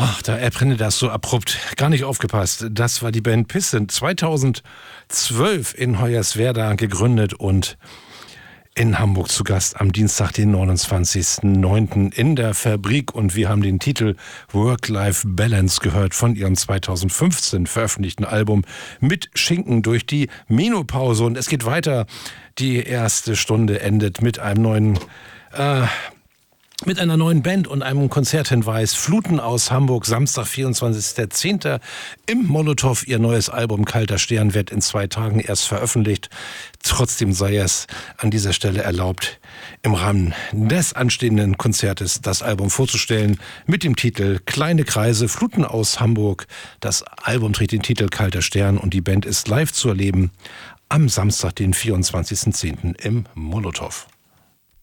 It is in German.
Ach, da erbrennt das so abrupt. Gar nicht aufgepasst. Das war die Band Piston. 2012 in Hoyerswerda gegründet und in Hamburg zu Gast am Dienstag, den 29.09. in der Fabrik. Und wir haben den Titel Work-Life-Balance gehört von ihrem 2015 veröffentlichten Album Mit Schinken durch die Menopause. Und es geht weiter. Die erste Stunde endet mit einem neuen mit einer neuen Band und einem Konzerthinweis. Fluten aus Hamburg, Samstag, 24.10. im Molotow. Ihr neues Album Kalter Stern wird in 2 Tagen erst veröffentlicht. Trotzdem sei es an dieser Stelle erlaubt, im Rahmen des anstehenden Konzertes das Album vorzustellen mit dem Titel Kleine Kreise, Fluten aus Hamburg. Das Album trägt den Titel Kalter Stern und die Band ist live zu erleben am Samstag, den 24.10. im Molotow.